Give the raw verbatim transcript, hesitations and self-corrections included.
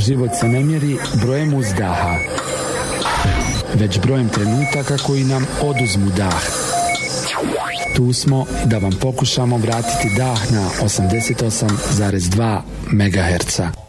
Život se ne mjeri brojem uzdaha, već brojem trenutaka koji nam oduzmu dah. Tu smo da vam pokušamo vratiti dah na osamdeset osam zarez dva megaherca.